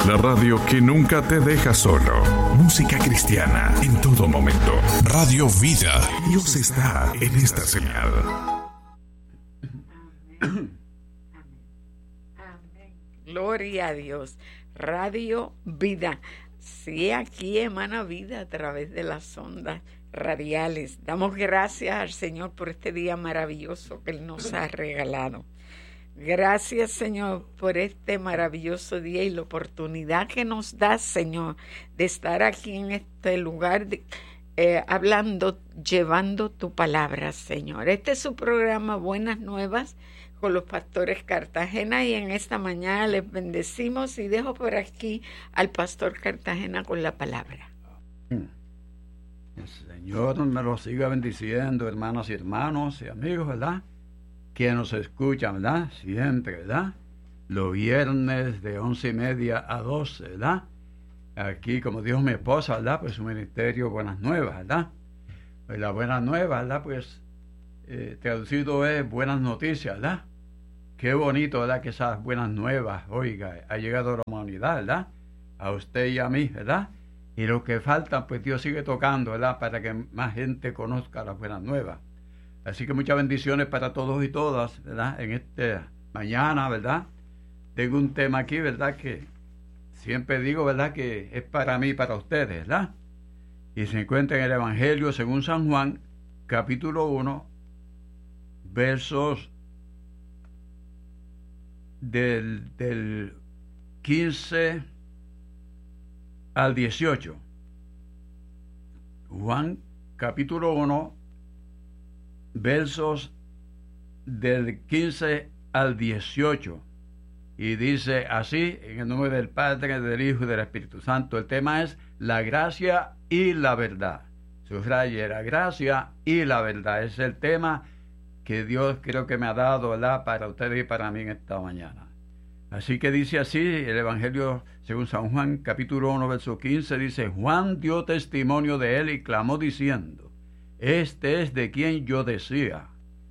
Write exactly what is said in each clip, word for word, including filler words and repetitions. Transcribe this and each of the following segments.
La radio que nunca te deja solo. Música cristiana en todo momento. Radio Vida. Dios está en esta señal. Gloria a Dios. Radio Vida. Sí, aquí emana vida a través de las ondas radiales. Damos gracias al Señor por este día maravilloso que Él nos ha regalado. Gracias, Señor, por este maravilloso día y la oportunidad que nos da, Señor, de estar aquí en este lugar de, eh, hablando, llevando tu palabra, Señor. Este es su programa Buenas Nuevas con los pastores Cartagena, y en esta mañana les bendecimos y dejo por aquí al pastor Cartagena con la palabra. El Señor me lo siga bendiciendo, hermanas y hermanos y amigos, ¿verdad?, que nos escuchan, ¿verdad?, siempre, ¿verdad?, los viernes de once y media a doce, ¿verdad?, aquí, como dijo mi esposa, ¿verdad?, pues su ministerio Buenas Nuevas, ¿verdad?, pues la Buenas Nuevas, ¿verdad?, pues eh, traducido es Buenas Noticias, ¿verdad?, qué bonito, ¿verdad?, que esas buenas nuevas, oiga, ha llegado a la humanidad, ¿verdad?, a usted y a mí, ¿verdad?, y lo que falta, pues Dios sigue tocando, ¿verdad?, para que más gente conozca las buenas nuevas. Así que muchas bendiciones para todos y todas, ¿verdad?, en esta mañana, ¿verdad? Tengo un tema aquí, ¿verdad?, que siempre digo, ¿verdad?, que es para mí y para ustedes, ¿verdad? Y se encuentra en el Evangelio según San Juan, capítulo uno, versos del, del quince al dieciocho. Juan, capítulo uno, versos del quince al dieciocho, y dice así, en el nombre del Padre, del Hijo y del Espíritu Santo. El tema es la gracia y la verdad. Subraye, la gracia y la verdad es el tema que Dios creo que me ha dado, ¿verdad?, para ustedes y para mí en esta mañana. Así que dice así el Evangelio según San Juan, capítulo uno, verso quince, dice: Juan dio testimonio de él y clamó diciendo: Este es de quien yo decía,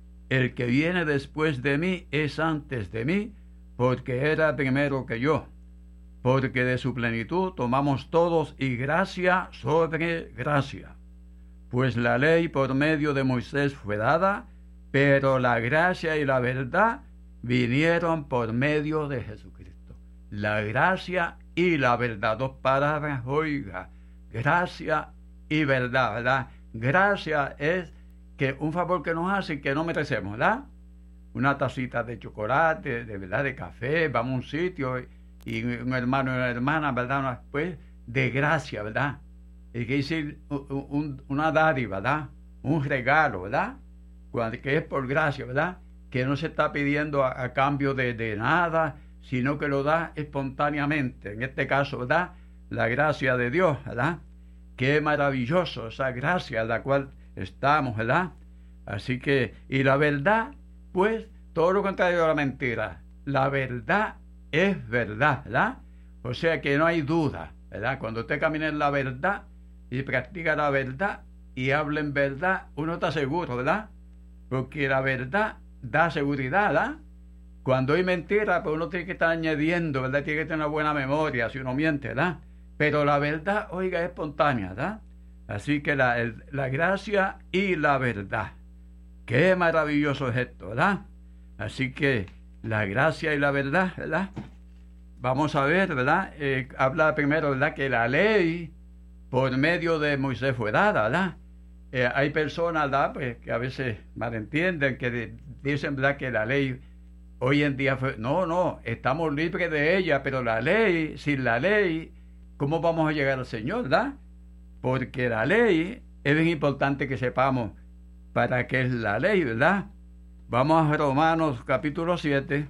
el que viene después de mí es antes de mí, porque era primero que yo. Porque de su plenitud tomamos todos, y gracia sobre gracia. Pues la ley por medio de Moisés fue dada, pero la gracia y la verdad vinieron por medio de Jesucristo. La gracia y la verdad, dos palabras, oiga, gracia y verdad, ¿verdad? Gracia es que un favor que nos hacen que no merecemos, ¿verdad? Una tacita de chocolate, de verdad, de café, vamos a un sitio y un hermano y una hermana, ¿verdad? Pues de gracia, ¿verdad? Y que decir un, un, una dádiva, ¿verdad? Un regalo, ¿verdad? Cuando, que es por gracia, ¿verdad? Que no se está pidiendo a, a cambio de, de nada, sino que lo da espontáneamente. En este caso, ¿verdad?, la gracia de Dios, ¿verdad? Qué maravilloso esa gracia en la cual estamos, ¿verdad? Así que, y la verdad, pues, todo lo contrario de la mentira. La verdad es verdad, ¿verdad? O sea que no hay duda, ¿verdad? Cuando usted camina en la verdad y practica la verdad y habla en verdad, uno está seguro, ¿verdad? Porque la verdad da seguridad, ¿verdad? Cuando hay mentira, pues uno tiene que estar añadiendo, ¿verdad? Tiene que tener una buena memoria si uno miente, ¿verdad? Pero la verdad, oiga, es espontánea, ¿verdad? Así que la, el, la gracia y la verdad. Qué maravilloso es esto, ¿verdad? Así que la gracia y la verdad, ¿verdad? Vamos a ver, ¿verdad? Eh, habla primero, ¿verdad?, que la ley por medio de Moisés fue dada, ¿verdad? Eh, hay personas, ¿verdad?, pues, que a veces malentienden, que de, dicen, ¿verdad?, que la ley hoy en día fue... No, no, estamos libres de ella, pero la ley, sin la ley, ¿cómo vamos a llegar al Señor, verdad? Porque la ley es bien importante que sepamos para qué es la ley, ¿verdad? Vamos a Romanos capítulo siete,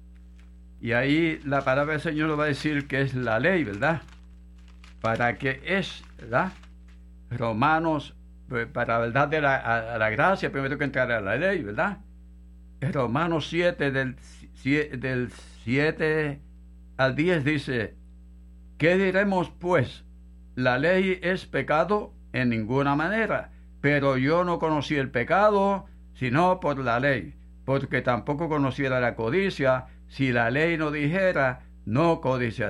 y ahí la palabra del Señor nos va a decir que es la ley, ¿verdad? ¿Para qué es, verdad? Romanos, para verdad de la, a, a la gracia, primero que entrar a la ley, ¿verdad? Romanos siete, del, del siete al diez dice: ¿qué diremos pues? ¿La ley es pecado? En ninguna manera. Pero yo no conocí el pecado, sino por la ley, porque tampoco conociera la codicia, si la ley no dijera, no codiciarás.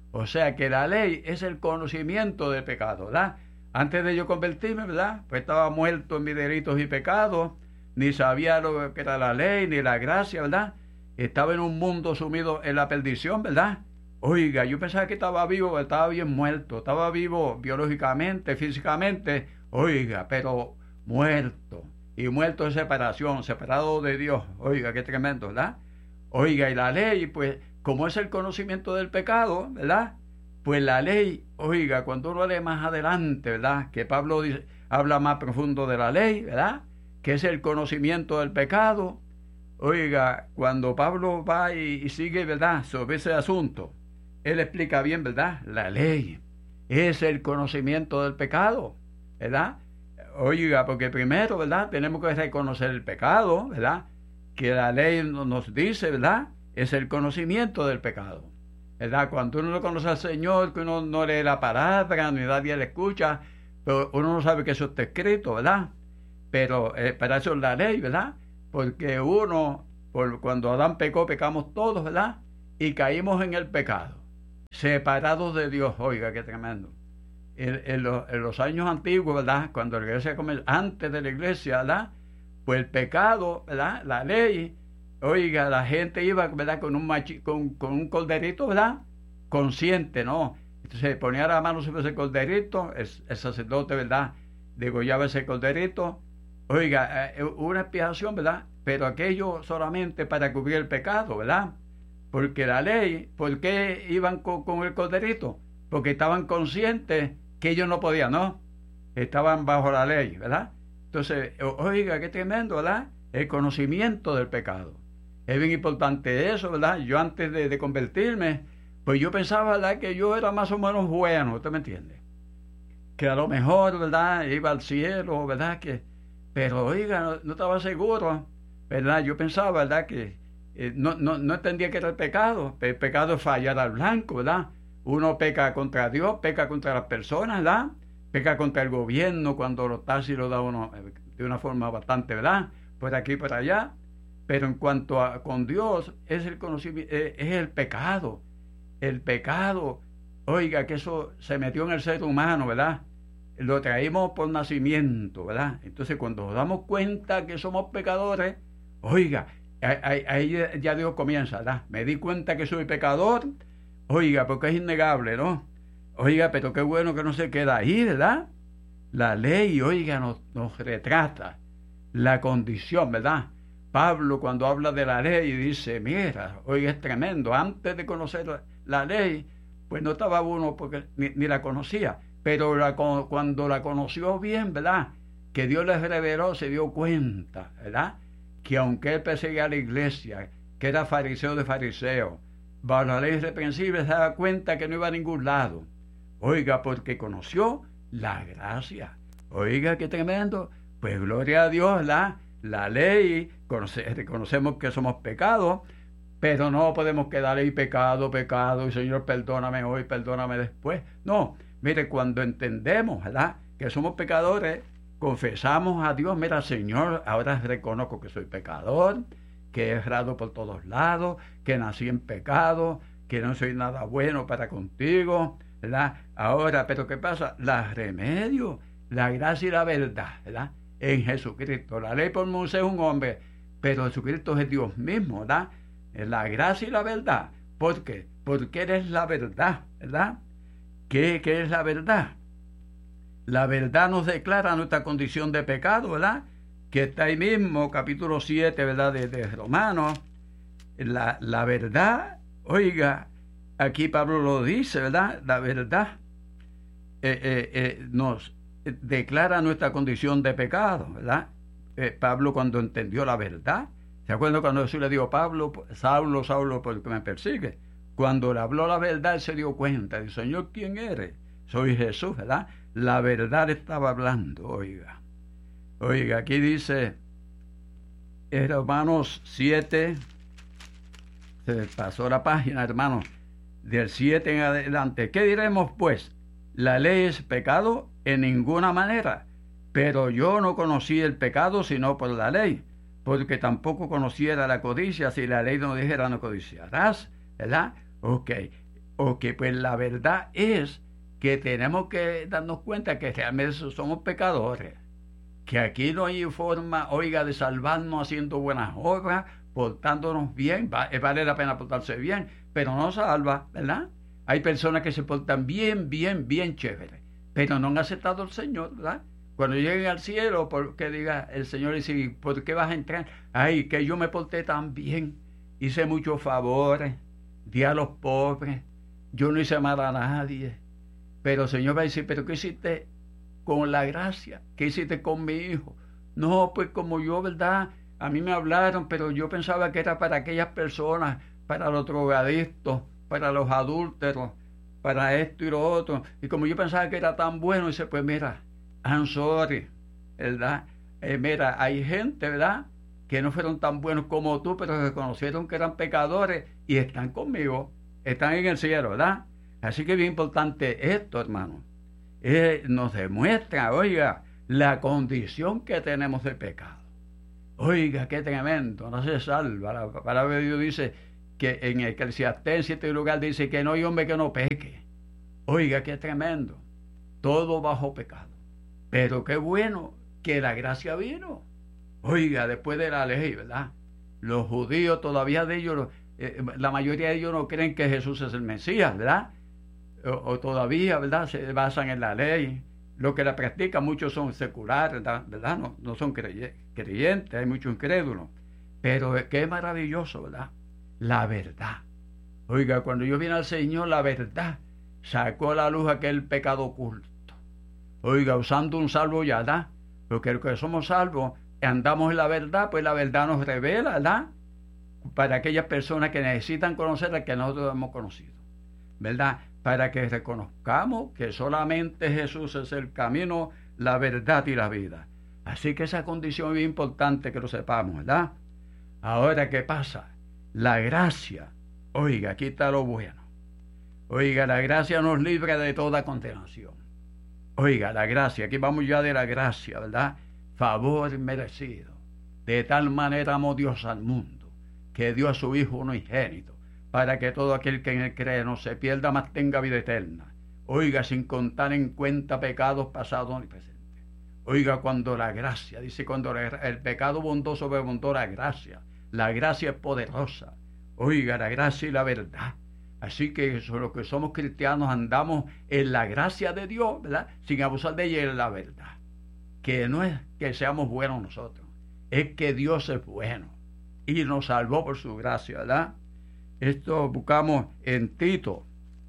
O sea que la ley es el conocimiento del pecado, ¿verdad? Antes de yo convertirme, ¿verdad? Pues estaba muerto en mis delitos y pecados, ni sabía lo que era la ley, ni la gracia, ¿verdad? Estaba en un mundo sumido en la perdición, ¿verdad? Oiga, yo pensaba que estaba vivo, pero estaba bien muerto. Estaba vivo biológicamente, físicamente, oiga, pero muerto. Y muerto en separación, separado de Dios. Oiga, qué tremendo, ¿verdad? Oiga, y la ley, pues, como es el conocimiento del pecado, ¿verdad? Pues la ley, oiga, cuando uno lee más adelante, ¿verdad? Que Pablo dice, habla más profundo de la ley, ¿verdad? Que es el conocimiento del pecado. Oiga, cuando Pablo va y, y sigue, ¿verdad?, sobre ese asunto, él explica bien, ¿verdad? La ley es el conocimiento del pecado, ¿verdad? Oiga, porque primero, ¿verdad?, tenemos que reconocer el pecado, ¿verdad? Que la ley nos dice, ¿verdad?, es el conocimiento del pecado, ¿verdad? Cuando uno no conoce al Señor, que uno no lee la palabra, ni nadie le escucha, pero uno no sabe que eso está escrito, ¿verdad? Pero eh, para eso es la ley, ¿verdad? Porque uno, por, cuando Adán pecó, pecamos todos, ¿verdad? Y caímos en el pecado, separados de Dios. Oiga, qué tremendo. En, en, los, en los años antiguos, ¿verdad? Cuando la iglesia comenzó, antes de la iglesia, ¿verdad? Pues el pecado, ¿verdad? La ley, oiga, la gente iba, ¿verdad? Con un machi, con, con un corderito, ¿verdad? Consciente, ¿no? Entonces ponía la mano sobre ese corderito, el, el sacerdote, ¿verdad?, degollaba ese corderito. Oiga, eh, una expiación, ¿verdad? Pero aquello solamente para cubrir el pecado, ¿verdad? Porque la ley, ¿por qué iban con, con el corderito? Porque estaban conscientes que ellos no podían, ¿no? Estaban bajo la ley, ¿verdad? Entonces, oiga, qué tremendo, ¿verdad? El conocimiento del pecado. Es bien importante eso, ¿verdad? Yo antes de, de convertirme, pues yo pensaba, ¿verdad?, que yo era más o menos bueno, ¿usted me entiende? Que a lo mejor, ¿verdad?, iba al cielo, ¿verdad? Que Pero, oiga, no, no estaba seguro, ¿verdad? Yo pensaba, ¿verdad?, que eh, no, no, no entendía que era el pecado. El pecado es fallar al blanco, ¿verdad? Uno peca contra Dios, peca contra las personas, ¿verdad? Peca contra el gobierno cuando los taxis lo da uno eh, de una forma bastante, ¿verdad?, por aquí y por allá. Pero en cuanto a con Dios, es el conocimiento, eh, es el pecado. El pecado, oiga, que eso se metió en el ser humano, ¿verdad? Lo traímos por nacimiento, ¿verdad? Entonces, cuando nos damos cuenta que somos pecadores, oiga, ahí, ahí ya Dios comienza, ¿verdad? Me di cuenta que soy pecador, oiga, porque es innegable, ¿no? Oiga, pero qué bueno que no se queda ahí, ¿verdad? La ley, oiga, nos, nos retrata la condición, ¿verdad? Pablo, cuando habla de la ley, dice, mira, oiga, es tremendo. Antes de conocer la, la ley, pues no estaba uno porque ni, ni la conocía. Pero la, cuando la conoció bien, ¿verdad?, que Dios les reveló, se dio cuenta, ¿verdad?, que aunque él perseguía a la iglesia, que era fariseo de fariseos, bajo la ley irreprensible, se daba cuenta que no iba a ningún lado. Oiga, porque conoció la gracia. Oiga, qué tremendo. Pues gloria a Dios, ¿verdad? La ley, conoce, reconocemos que somos pecados, pero no podemos quedar ahí pecado, pecado, y Señor, perdóname hoy, perdóname después. No. Mire, cuando entendemos, ¿verdad?, que somos pecadores, confesamos a Dios, mira, Señor, ahora reconozco que soy pecador, que he errado por todos lados, que nací en pecado, que no soy nada bueno para contigo, ¿verdad? Ahora, pero ¿qué pasa? La remedio, la gracia y la verdad, ¿verdad?, en Jesucristo. La ley por Moisés es un hombre, pero Jesucristo es Dios mismo, ¿verdad? La gracia y la verdad. ¿Por qué? Porque Él es la verdad, ¿verdad? ¿Qué, ¿Qué es la verdad? La verdad nos declara nuestra condición de pecado, ¿verdad? Que está ahí mismo, capítulo siete, ¿verdad?, de, de Romanos. La, la verdad, oiga, aquí Pablo lo dice, ¿verdad? La verdad eh, eh, eh, nos declara nuestra condición de pecado, ¿verdad? Eh, Pablo, cuando entendió la verdad, ¿se acuerdan cuando Jesús le dijo, Pablo, Saulo, Saulo, ¿por qué me persigue? Cuando le habló la verdad, él se dio cuenta. Dice, Señor, ¿quién eres? Soy Jesús, ¿verdad? La verdad estaba hablando, oiga. Oiga, aquí dice, en Romanos siete, se pasó la página, hermanos, del siete en adelante. ¿Qué diremos, pues? La ley es pecado en ninguna manera, pero yo no conocí el pecado sino por la ley, porque tampoco conociera la codicia si la ley no dijera no codiciarás, ¿verdad? Ok, Ok, pues la verdad es que tenemos que darnos cuenta que realmente somos pecadores, que aquí no hay forma, oiga, de salvarnos haciendo buenas obras, portándonos bien. Vale la pena portarse bien, pero no salva, ¿verdad? Hay personas que se portan bien, bien, bien chévere, pero no han aceptado al Señor, ¿verdad? Cuando lleguen al cielo, porque diga el Señor, dice, ¿por qué vas a entrar? Ay, que yo me porté tan bien, hice muchos favores, di a los pobres, yo no hice mal a nadie. Pero el Señor va a decir, ¿pero qué hiciste con la gracia? ¿Qué hiciste con mi hijo? No, pues como yo, ¿verdad? A mí me hablaron, pero yo pensaba que era para aquellas personas, para los drogadictos, para los adúlteros, para esto y lo otro. Y como yo pensaba que era tan bueno, dice, pues mira, I'm sorry, ¿verdad? Eh, mira, hay gente, ¿verdad?, que no fueron tan buenos como tú, pero reconocieron que eran pecadores y están conmigo, están en el cielo, ¿verdad? Así que es bien importante esto, hermano. Eh, nos demuestra, oiga, la condición que tenemos de pecado. Oiga, qué tremendo, no se salva. La palabra de Dios dice que en Eclesiastés, en siete lugar, dice que no hay hombre que no peque. Oiga, qué tremendo. Todo bajo pecado. Pero qué bueno que la gracia vino. Oiga, después de la ley, ¿verdad? Los judíos todavía de ellos, eh, la mayoría de ellos no creen que Jesús es el Mesías, ¿verdad? O, o todavía, ¿verdad?, se basan en la ley. Lo que la practican, muchos son seculares, ¿verdad? No, no son creyentes, hay muchos incrédulos. Pero qué maravilloso, ¿verdad? La verdad. Oiga, cuando yo vine al Señor, la verdad sacó a la luz aquel pecado oculto. Oiga, usando un salvo ya, ¿verdad? Porque los que somos salvos, andamos en la verdad, pues la verdad nos revela, ¿verdad?, para aquellas personas que necesitan conocer a que nosotros hemos conocido, ¿verdad? Para que reconozcamos que solamente Jesús es el camino, la verdad y la vida. Así que esa condición es bien importante que lo sepamos, ¿verdad? Ahora, ¿qué pasa? La gracia, oiga, aquí está lo bueno. Oiga, la gracia nos libra de toda condenación. Oiga, la gracia, aquí vamos ya de la gracia, ¿verdad? Favor merecido. De tal manera amó Dios al mundo, que dio a su Hijo unigénito, para que todo aquel que en él cree no se pierda, mas tenga vida eterna. Oiga, sin contar en cuenta pecados pasados ni presentes. Oiga, cuando la gracia, dice, cuando el pecado bondó sobreabundó la gracia. La gracia es poderosa. Oiga, la gracia y la verdad. Así que eso, los que somos cristianos andamos en la gracia de Dios, ¿verdad?, sin abusar de ella, en la verdad. Que no es que seamos buenos nosotros, es que Dios es bueno y nos salvó por su gracia, ¿verdad? Esto buscamos en Tito,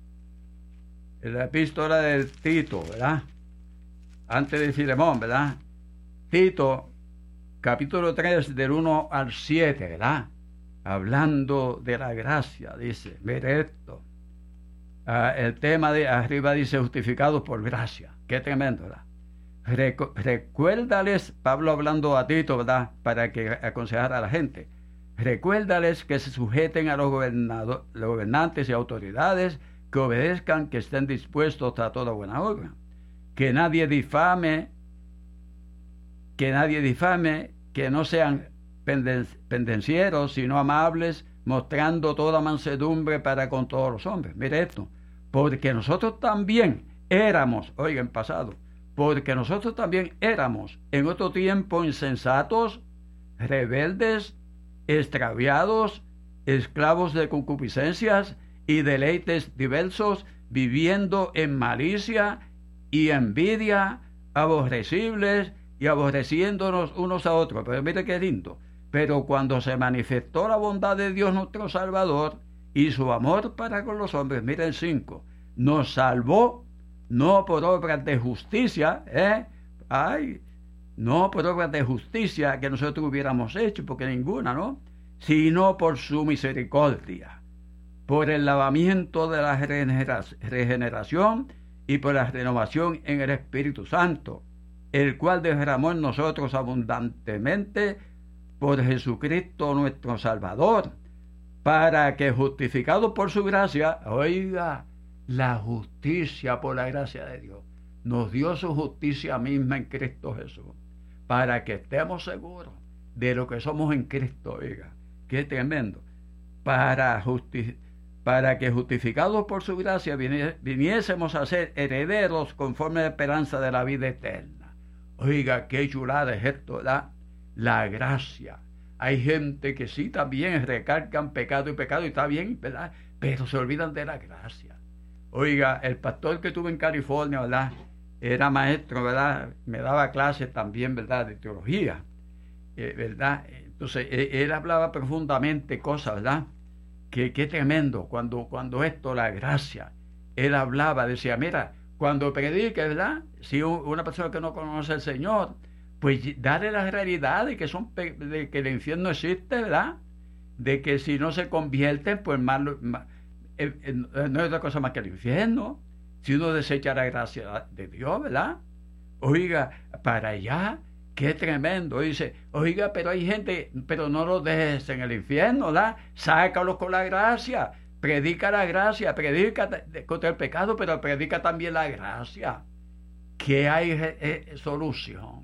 en la epístola de Tito, ¿verdad? Antes de Filemón, ¿verdad? Tito, capítulo tres, del uno al siete, ¿verdad? Hablando de la gracia, dice, mire esto. Uh, el tema de arriba dice, justificados por gracia. Qué tremendo, ¿verdad? Recu- recuérdales, Pablo hablando a Tito, ¿verdad?, para que aconsejara a la gente. Recuérdales que se sujeten a los, gobernado- los gobernantes y autoridades, que obedezcan, que estén dispuestos a toda buena obra. Que nadie difame, que nadie difame, que no sean penden- pendencieros, sino amables, mostrando toda mansedumbre para con todos los hombres. Mire esto, porque nosotros también éramos, oiga, en pasado, porque nosotros también éramos en otro tiempo insensatos, rebeldes, extraviados, esclavos de concupiscencias y deleites diversos, viviendo en malicia y envidia, aborrecibles y aborreciéndonos unos a otros. Pero mire qué lindo. Pero cuando se manifestó la bondad de Dios nuestro Salvador y su amor para con los hombres, miren cinco, nos salvó no por obras de justicia, ¿eh? Ay, no por obras de justicia que nosotros hubiéramos hecho, porque ninguna, ¿no?, sino por su misericordia, por el lavamiento de la regeneración y por la renovación en el Espíritu Santo, el cual derramó en nosotros abundantemente por Jesucristo nuestro Salvador, para que, justificados por su gracia, oiga, la justicia por la gracia de Dios, nos dio su justicia misma en Cristo Jesús, para que estemos seguros de lo que somos en Cristo. Oiga, qué tremendo. Para, justi- para que justificados por su gracia viniésemos a ser herederos conforme a la esperanza de la vida eterna. Oiga, qué chulada es esto, ¿verdad? La gracia. Hay gente que sí también recargan pecado y pecado y está bien, ¿verdad? Pero se olvidan de la gracia. Oiga, el pastor que tuve en California, ¿verdad? Era maestro, ¿verdad? Me daba clases también, ¿verdad? De teología, eh, ¿verdad? Entonces, él, él hablaba profundamente cosas, ¿verdad? Que, que tremendo, cuando, cuando esto, la gracia, él hablaba, decía, mira, cuando predique, ¿verdad? Si una persona que no conoce al Señor, pues darle la realidad de que, son, de que el infierno existe, ¿verdad? De que si no se convierten, pues malo, mal, eh, eh, no es otra cosa más que el infierno. Si uno desecha la gracia de Dios, ¿verdad? Oiga, para allá, qué tremendo. Dice, oiga, pero hay gente, pero no los dejes en el infierno, ¿verdad? Sácalos con la gracia, predica la gracia, predica contra el pecado, pero predica también la gracia. Que hay eh, solución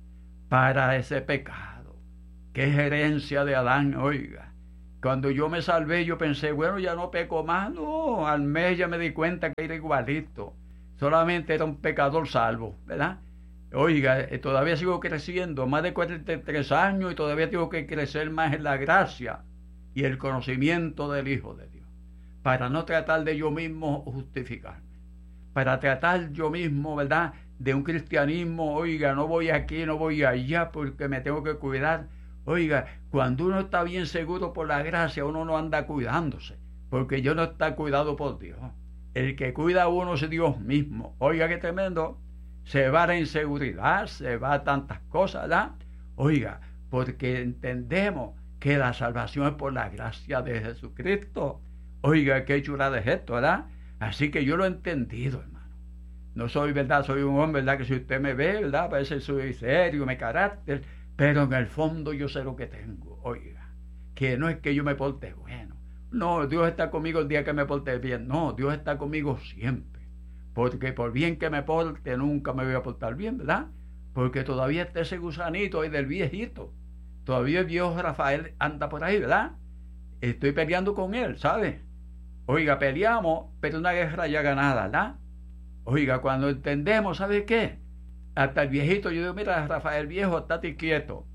para ese pecado, que es herencia de Adán, oiga. Cuando yo me salvé, yo pensé, bueno, ya no peco más. No, al mes ya me di cuenta que era igualito. Solamente era un pecador salvo, ¿verdad? Oiga, todavía sigo creciendo, más de cuarenta y tres años, y todavía tengo que crecer más en la gracia y el conocimiento del Hijo de Dios, para no tratar de yo mismo justificarme, para tratar yo mismo, ¿verdad?, de un cristianismo, oiga, no voy aquí, no voy allá, porque me tengo que cuidar. Oiga, cuando uno está bien seguro por la gracia, uno no anda cuidándose, porque yo no está cuidado por Dios. El que cuida a uno es Dios mismo. Oiga, qué tremendo. Se va la inseguridad, se va tantas cosas, ¿verdad? Oiga, porque entendemos que la salvación es por la gracia de Jesucristo. Oiga, qué chulada es esto, ¿verdad? Así que yo lo he entendido, hermano. No soy, ¿verdad? Soy un hombre, ¿verdad? Que si usted me ve, ¿verdad? Parece que soy serio, mi carácter, pero en el fondo yo sé lo que tengo. Oiga, que no es que yo me porte bueno. No, Dios está conmigo el día que me porte bien. No, Dios está conmigo siempre. Porque por bien que me porte, nunca me voy a portar bien, ¿verdad? Porque todavía está ese gusanito ahí del viejito. Todavía el viejo Rafael anda por ahí, ¿verdad? Estoy peleando con él, ¿sabe? Oiga, peleamos, pero una guerra ya ganada, ¿verdad? Oiga, cuando entendemos, ¿sabe qué? Hasta el viejito, yo digo, mira, Rafael viejo, estate quieto.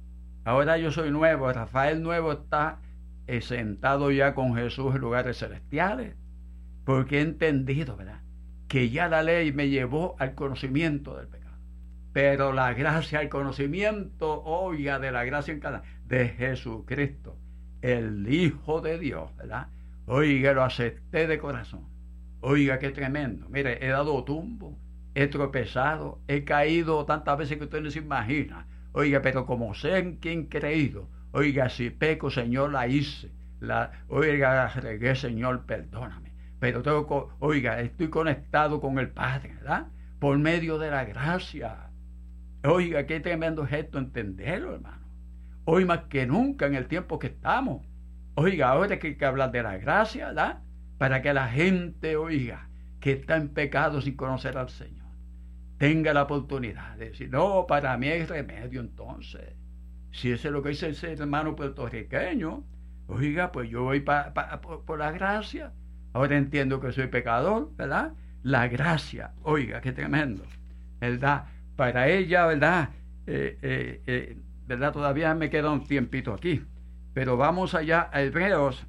Ahora yo soy nuevo, Rafael nuevo está eh, sentado ya con Jesús en lugares celestiales. Porque he entendido, ¿verdad?, que ya la ley me llevó al conocimiento del pecado. Pero la gracia, el conocimiento, oiga, de la gracia encarnada, de Jesucristo, el Hijo de Dios, ¿verdad? Oiga, lo acepté de corazón. Oiga, qué tremendo. Mire, he dado tumbo, he tropezado, he caído tantas veces que usted no se imagina. Oiga, pero como sé en quién he creído, oiga, si peco, Señor, la hice. La, oiga, la regué, Señor, perdóname. Pero tengo, oiga, estoy conectado con el Padre, ¿verdad? Por medio de la gracia. Oiga, qué tremendo es esto, entenderlo, hermano. Hoy más que nunca, en el tiempo que estamos. Oiga, ahora hay que hablar de la gracia, ¿verdad? Para que la gente, oiga, que está en pecado sin conocer al Señor, tenga la oportunidad de decir, no, para mí hay remedio entonces. Si eso es lo que dice ese hermano puertorriqueño, oiga, pues yo voy pa, pa, por, por la gracia. Ahora entiendo que soy pecador, ¿verdad? La gracia, oiga, qué tremendo, ¿verdad? Para ella, ¿verdad? Eh, eh, eh, ¿verdad? Todavía me queda un tiempito aquí. Pero vamos allá a Hebreos,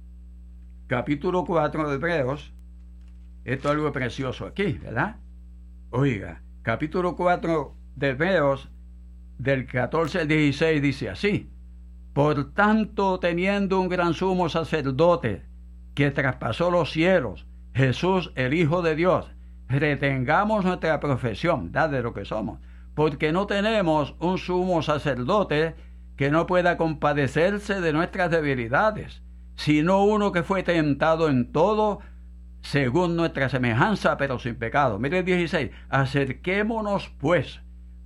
capítulo cuatro de Hebreos. Esto es algo precioso aquí, ¿verdad? Oiga, capítulo cuatro de Hebreos, del catorce al dieciséis, dice así: por tanto, teniendo un gran sumo sacerdote que traspasó los cielos, Jesús, el Hijo de Dios, retengamos nuestra profesión, ¿verdad?, de lo que somos, porque no tenemos un sumo sacerdote que no pueda compadecerse de nuestras debilidades, sino uno que fue tentado en todo según nuestra semejanza, pero sin pecado. Mire el dieciséis, acerquémonos pues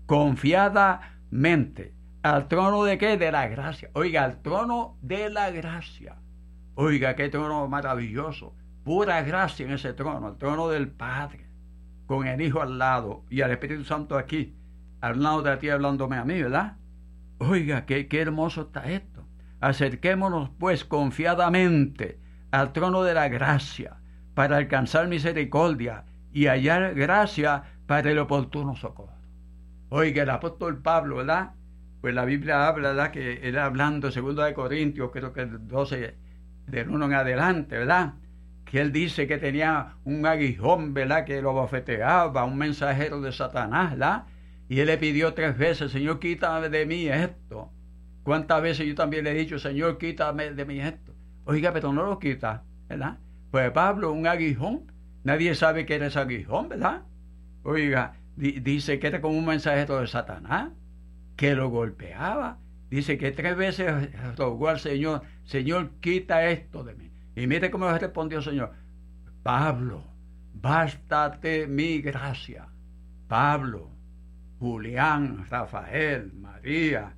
confiadamente al trono de qué, de la gracia. Oiga, al trono de la gracia. Oiga, qué trono maravilloso, pura gracia en ese trono, el trono del Padre, con el Hijo al lado y al Espíritu Santo aquí, al lado de ti hablándome a mí, ¿verdad? Oiga, qué, qué hermoso está esto. Acerquémonos pues confiadamente al trono de la gracia para alcanzar misericordia y hallar gracia para el oportuno socorro. Oiga, el apóstol Pablo, ¿verdad? Pues la Biblia habla, ¿verdad? Que él hablando, segundo de Corintios, creo que el doce, del uno en adelante, ¿verdad? Que él dice que tenía un aguijón, ¿verdad? Que lo bofeteaba, un mensajero de Satanás, ¿verdad? Y él le pidió tres veces, Señor, quítame de mí esto. ¿Cuántas veces yo también le he dicho, Señor, quítame de mí esto? Oiga, pero no lo quita, ¿verdad? Pues Pablo, un aguijón, nadie sabe que era ese aguijón, ¿verdad? Oiga, di- dice que era como un mensajero de Satanás, que lo golpeaba. Dice que tres veces rogó al Señor, Señor, quita esto de mí. Y mire cómo le respondió el Señor, Pablo, bástate mi gracia. Pablo, Julián, Rafael, María,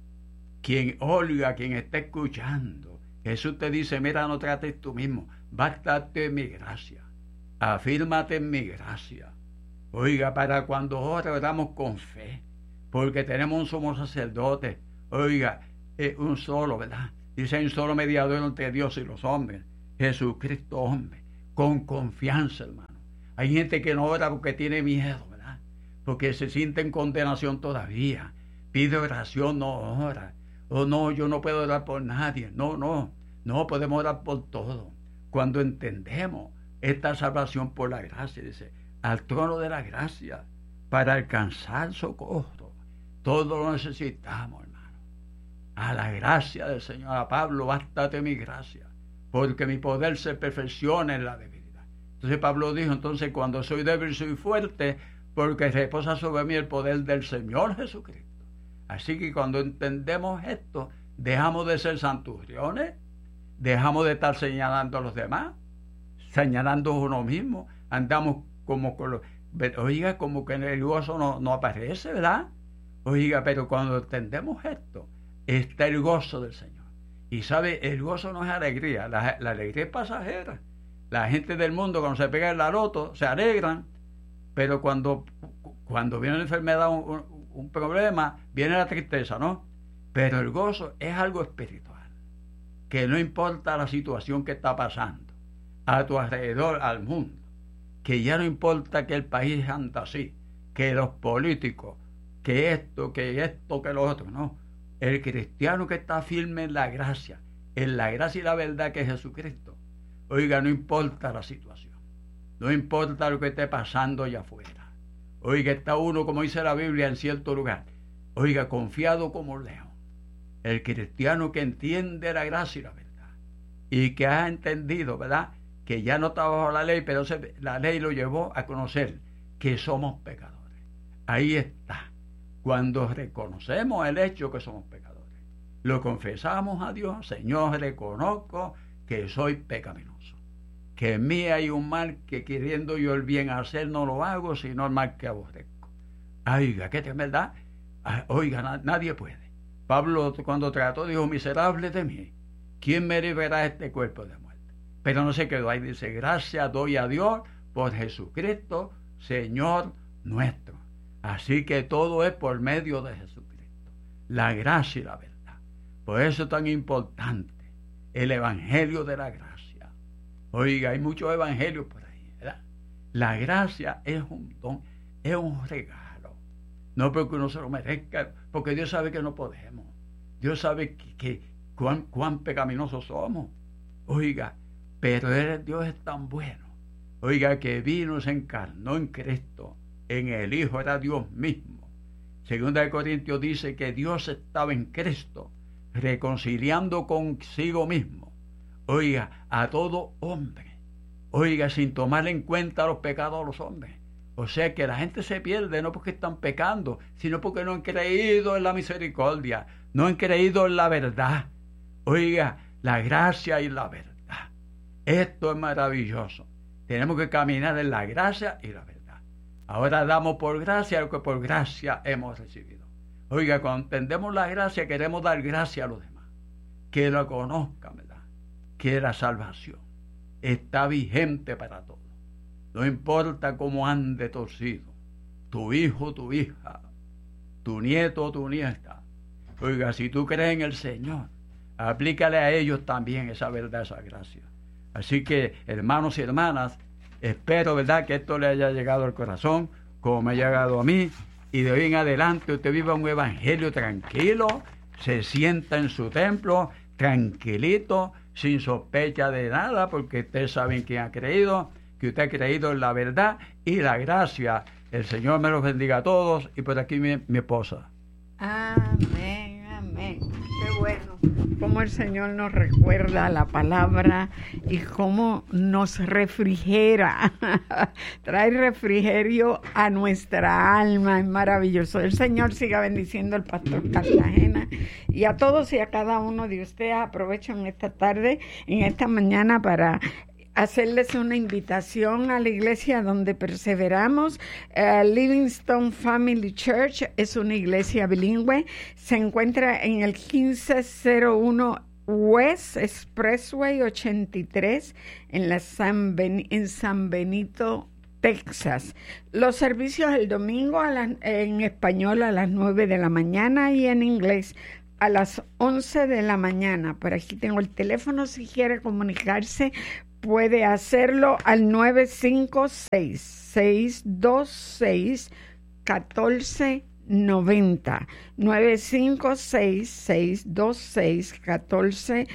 quien oiga, quien esté escuchando, Jesús te dice, mira, no trates tú mismo, bástate mi gracia, afírmate en mi gracia. Oiga, para cuando oramos con fe, porque tenemos un sumo sacerdote, oiga, eh, un solo, ¿verdad? Dice, un solo mediador entre Dios y los hombres, Jesucristo hombre, con confianza, hermano. Hay gente que no ora porque tiene miedo, ¿verdad? Porque se siente en condenación todavía. Pide oración, no ora. Oh, no, yo no puedo orar por nadie. No, no, no podemos orar por todo. Cuando entendemos esta salvación por la gracia, dice, al trono de la gracia, para alcanzar socorro. Todo lo necesitamos, hermano. A la gracia del Señor. A Pablo, bástate mi gracia, porque mi poder se perfecciona en la debilidad. Entonces Pablo dijo, entonces cuando soy débil soy fuerte, porque reposa sobre mí el poder del Señor Jesucristo. Así que cuando entendemos esto, dejamos de ser santurriones, dejamos de estar señalando a los demás, señalando a uno mismo, andamos como con los, oiga, como que en el gozo no, no aparece, ¿verdad? Oiga, pero cuando entendemos esto, está el gozo del Señor. Y sabe, el gozo no es alegría, la, la alegría es pasajera. La gente del mundo cuando se pega el loto se alegran, pero cuando, cuando viene una enfermedad, un, un, un problema, viene la tristeza, ¿no? Pero el gozo es algo espiritual, que no importa la situación que está pasando a tu alrededor, al mundo, que ya no importa que el país anda así, que los políticos, que esto, que esto, que lo otro, no. El cristiano que está firme en la gracia, en la gracia y la verdad que es Jesucristo, oiga, no importa la situación, no importa lo que esté pasando allá afuera, oiga, está uno, como dice la Biblia, en cierto lugar, oiga, confiado como un león. El cristiano que entiende la gracia y la verdad, y que ha entendido, ¿verdad?, que ya no está bajo la ley, pero se, la ley lo llevó a conocer que somos pecadores. Ahí está. Cuando reconocemos el hecho que somos pecadores, lo confesamos a Dios, Señor, reconozco que soy pecaminoso, que en mí hay un mal que queriendo yo el bien hacer no lo hago, sino el mal que aborrezco. Oiga, ¿qué es verdad? Oiga, na, nadie puede. Pablo cuando trató dijo, miserable de mí, ¿quién me librará de este cuerpo de muerte? Pero no se quedó ahí, dice, gracias doy a Dios por Jesucristo, Señor nuestro. Así que todo es por medio de Jesucristo, la gracia y la verdad. Por eso es tan importante el evangelio de la gracia. Oiga, hay muchos evangelios por ahí, ¿verdad? La gracia es un don, es un regalo. No porque uno se lo merezca, porque Dios sabe que no podemos. Dios sabe que, que cuán, cuán pecaminosos somos. Oiga, pero él, Dios es tan bueno. Oiga, que vino, se encarnó en Cristo. En el Hijo era Dios mismo. Segunda de Corintios dice que Dios estaba en Cristo, reconciliando consigo mismo. Oiga, a todo hombre. Oiga, sin tomar en cuenta los pecados de los hombres. O sea que la gente se pierde no porque están pecando, sino porque no han creído en la misericordia, no han creído en la verdad. Oiga, la gracia y la verdad. Esto es maravilloso. Tenemos que caminar en la gracia y la verdad. Ahora damos por gracia lo que por gracia hemos recibido. Oiga, cuando entendemos la gracia, queremos dar gracia a los demás. Que lo conozcan, ¿verdad? Que la salvación está vigente para todos. No importa cómo ande torcido, tu hijo, tu hija, tu nieto o tu nieta. Oiga, si tú crees en el Señor, aplícale a ellos también esa verdad, esa gracia. Así que, hermanos y hermanas, espero, ¿verdad?, que esto le haya llegado al corazón, como me ha llegado a mí, y de hoy en adelante usted viva un evangelio tranquilo, se sienta en su templo, tranquilito, sin sospecha de nada, porque ustedes saben quién ha creído, que usted ha creído en la verdad y la gracia. El Señor me los bendiga a todos, y por aquí mi, mi esposa. Amén, amén. Qué bueno. Cómo el Señor nos recuerda la palabra y cómo nos refrigera. Trae refrigerio a nuestra alma. Es maravilloso. El Señor siga bendiciendo al pastor Cartagena y a todos y a cada uno de ustedes. Aprovecho en esta tarde, en esta mañana, para hacerles una invitación a la iglesia donde perseveramos. Uh, Livingstone Family Church es una iglesia bilingüe. Se encuentra en el quince cero uno West Expressway ochenta y tres en, la San Ben- en San Benito, Texas. Los servicios el domingo a la, en español a las nueve de la mañana y en inglés a las once de la mañana. Por aquí tengo el teléfono si quiere comunicarse. Puede hacerlo al nueve cinco seis, seis dos seis, uno cuatro nueve cero. nueve cinco seis, seis dos seis, uno cuatro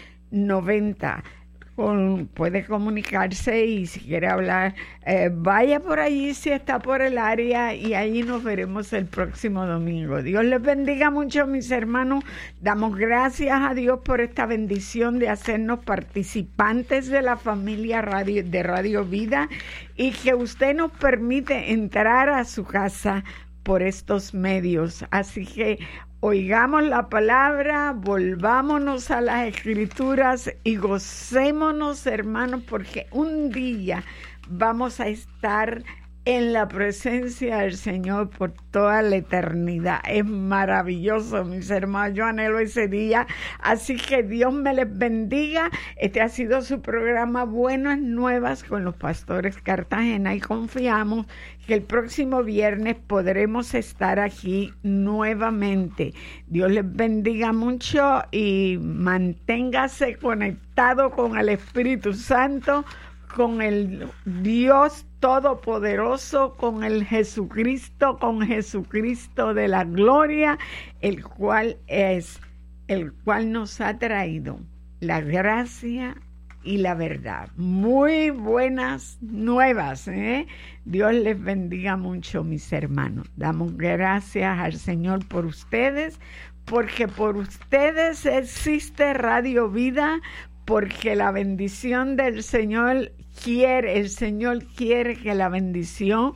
nueve cero. Con, puede comunicarse y si quiere hablar, eh, vaya por allí si está por el área y ahí nos veremos el próximo domingo. Dios les bendiga mucho, mis hermanos. Damos gracias a Dios por esta bendición de hacernos participantes de la familia radio, de Radio Vida, y que usted nos permite entrar a su casa por estos medios. Así que oigamos la palabra, volvámonos a las Escrituras y gocémonos, hermanos, porque un día vamos a estar en la presencia del Señor por toda la eternidad. Es maravilloso, mis hermanos. Yo anhelo ese día. Así que Dios me les bendiga. Este ha sido su programa Buenas Nuevas con los pastores Cartagena, y confiamos que el próximo viernes podremos estar aquí nuevamente. Dios les bendiga mucho y manténgase conectado con el Espíritu Santo, con el Dios Todopoderoso, con el Jesucristo, con Jesucristo de la gloria, el cual es, el cual nos ha traído la gracia y la verdad. Muy buenas nuevas, ¿eh? Dios les bendiga mucho, mis hermanos. Damos gracias al Señor por ustedes, porque por ustedes existe Radio Vida, porque la bendición del Señor quiere, el Señor quiere que la bendición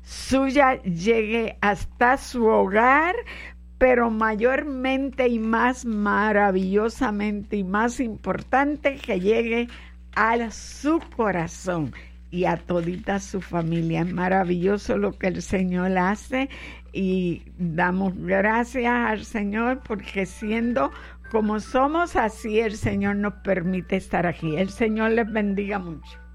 suya llegue hasta su hogar, pero mayormente y más maravillosamente y más importante, que llegue a su corazón y a todita su familia. Es maravilloso lo que el Señor hace y damos gracias al Señor, porque siendo como somos, así el Señor nos permite estar aquí. El Señor les bendiga mucho.